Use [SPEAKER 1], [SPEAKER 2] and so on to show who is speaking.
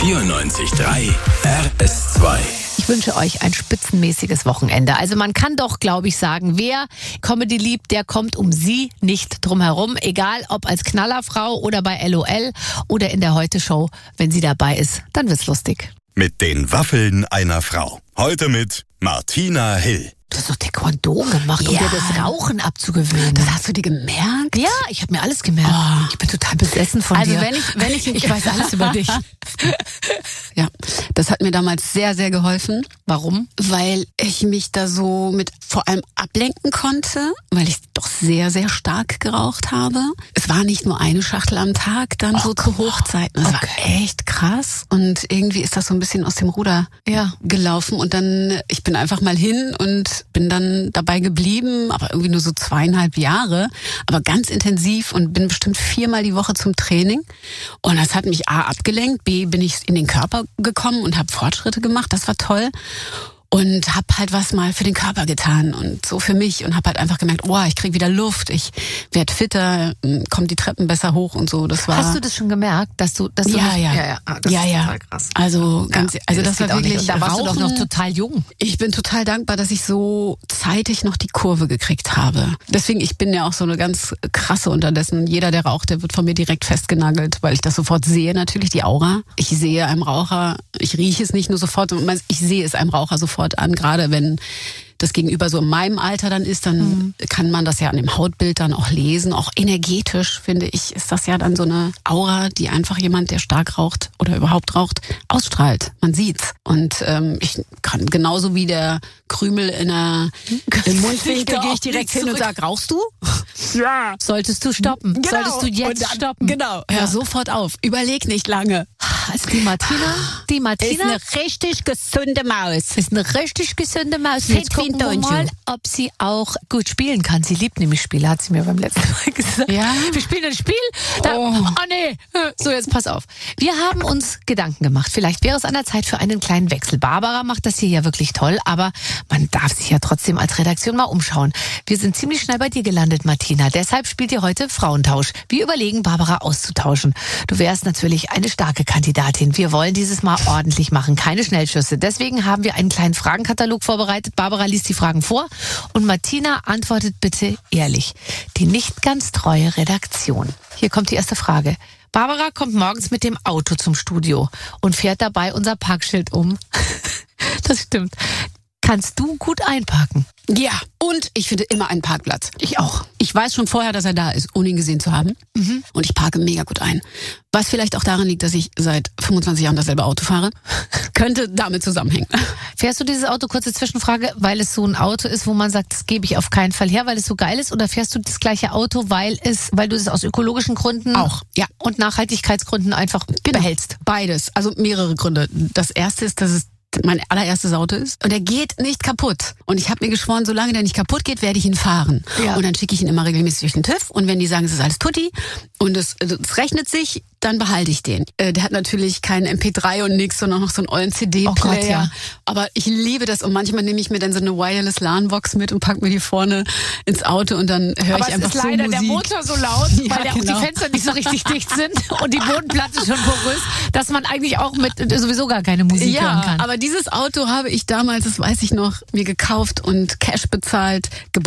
[SPEAKER 1] 94.3 RS2.
[SPEAKER 2] Ich wünsche euch ein spitzenmäßiges Wochenende. Also man kann doch, glaube ich, sagen, wer Comedy liebt, der kommt um sie nicht drum herum. Egal, ob als Knallerfrau oder bei LOL oder in der Heute-Show. Wenn sie dabei ist, dann wird's lustig.
[SPEAKER 1] Mit den Waffeln einer Frau. Heute mit Martina Hill.
[SPEAKER 2] Du hast doch Taekwondo gemacht, um dir das Rauchen abzugewöhnen.
[SPEAKER 3] Das hast du dir gemerkt?
[SPEAKER 2] Ja, ich habe mir alles gemerkt.
[SPEAKER 3] Oh.
[SPEAKER 2] Ich bin total besessen von dir.
[SPEAKER 3] Also wenn ich
[SPEAKER 2] Ich weiß alles über dich.
[SPEAKER 3] Ja, das hat mir damals sehr, sehr geholfen.
[SPEAKER 2] Warum?
[SPEAKER 3] Weil ich mich da so mit vor allem ablenken konnte, weil ich doch sehr, sehr stark geraucht habe. Es war nicht nur eine Schachtel am Tag, dann so zu Hochzeiten. Das war echt krass. Und irgendwie ist das so ein bisschen aus dem Ruder gelaufen. Und dann, ich bin einfach mal hin und bin dann dabei geblieben, aber irgendwie nur so 2,5 Jahre, aber ganz intensiv und bin bestimmt 4-mal die Woche zum Training. Und das hat mich A abgelenkt, B bin ich in den Körper gekommen und habe Fortschritte gemacht, das war toll. Und hab halt was mal für den Körper getan und so für mich und hab halt einfach gemerkt, ich krieg wieder Luft, ich werd fitter, kommt die Treppen besser hoch und so. Das war.
[SPEAKER 2] Hast du das schon gemerkt, dass du
[SPEAKER 3] ja.
[SPEAKER 2] Das ist total krass.
[SPEAKER 3] Also das war wirklich.
[SPEAKER 2] Und da warst du doch noch total jung.
[SPEAKER 3] Ich bin total dankbar, dass ich so zeitig noch die Kurve gekriegt habe. Deswegen, ich bin ja auch so eine ganz krasse unterdessen. Jeder, der raucht, der wird von mir direkt festgenagelt, weil ich das sofort sehe, natürlich die Aura. Ich sehe einem Raucher, ich rieche es nicht nur sofort, ich sehe es einem Raucher sofort an, gerade wenn das Gegenüber so in meinem Alter dann ist, dann kann man das ja an dem Hautbild dann auch lesen. Auch energetisch, finde ich, ist das ja dann so eine Aura, die einfach jemand, der stark raucht oder überhaupt raucht, ausstrahlt. Man sieht's. Und ich kann genauso wie der Krümel im Mundwinkel, gehe ich direkt hin und sage, rauchst du?
[SPEAKER 2] Ja. Solltest du stoppen?
[SPEAKER 3] Genau.
[SPEAKER 2] Solltest du jetzt stoppen?
[SPEAKER 3] Genau. Hör sofort auf. Überleg nicht lange.
[SPEAKER 2] Also die Martina
[SPEAKER 3] ist eine richtig gesunde Maus.
[SPEAKER 2] ist eine richtig gesunde Maus. Jetzt gucken wir mal, ob sie auch gut spielen kann. Sie liebt nämlich Spiele, hat sie mir beim letzten Mal gesagt.
[SPEAKER 3] Ja?
[SPEAKER 2] Wir spielen ein Spiel. Nee. So, jetzt pass auf. Wir haben uns Gedanken gemacht. Vielleicht wäre es an der Zeit für einen kleinen Wechsel. Barbara macht das hier ja wirklich toll, aber man darf sich ja trotzdem als Redaktion mal umschauen. Wir sind ziemlich schnell bei dir gelandet, Martina. Deshalb spielt ihr heute Frauentausch. Wir überlegen, Barbara auszutauschen. Du wärst natürlich eine starke Kandidatin. Wir wollen dieses Mal ordentlich machen, keine Schnellschüsse. Deswegen haben wir einen kleinen Fragenkatalog vorbereitet. Barbara liest die Fragen vor und Martina antwortet bitte ehrlich. Die nicht ganz treue Redaktion. Hier kommt die erste Frage. Barbara kommt morgens mit dem Auto zum Studio und fährt dabei unser Parkschild um. Das stimmt. Kannst du gut einparken?
[SPEAKER 3] Ja, und ich finde immer einen Parkplatz.
[SPEAKER 2] Ich auch.
[SPEAKER 3] Ich weiß schon vorher, dass er da ist, ohne ihn gesehen zu haben. Und ich parke mega gut ein. Was vielleicht auch daran liegt, dass ich seit 25 Jahren dasselbe Auto fahre. Könnte damit zusammenhängen.
[SPEAKER 2] Fährst du dieses Auto, kurze Zwischenfrage, weil es so ein Auto ist, wo man sagt, das gebe ich auf keinen Fall her, weil es so geil ist? Oder fährst du das gleiche Auto, weil du es aus ökologischen Gründen
[SPEAKER 3] auch, ja,
[SPEAKER 2] und Nachhaltigkeitsgründen einfach behältst?
[SPEAKER 3] Beides, also mehrere Gründe. Das erste ist, dass es mein allererstes Auto ist und er geht nicht kaputt. Und ich habe mir geschworen, solange der nicht kaputt geht, werde ich ihn fahren. Ja. Und dann schicke ich ihn immer regelmäßig durch den TÜV und wenn die sagen, es ist alles tutti und es rechnet sich, dann behalte ich den. Der hat natürlich keinen MP3 und nix, sondern noch so einen ollen CD-Player.
[SPEAKER 2] Oh Gott, ja.
[SPEAKER 3] Aber ich liebe das und manchmal nehme ich mir dann so eine Wireless LAN-Box mit und pack mir die vorne ins Auto und dann höre ich einfach so Musik.
[SPEAKER 2] Aber es ist leider der Motor so laut, weil auch die Fenster nicht so richtig dicht sind und die Bodenplatte schon porös, dass man eigentlich auch mit sowieso gar keine Musik hören kann.
[SPEAKER 3] Aber dieses Auto habe ich damals, das weiß ich noch, mir gekauft und Cash bezahlt,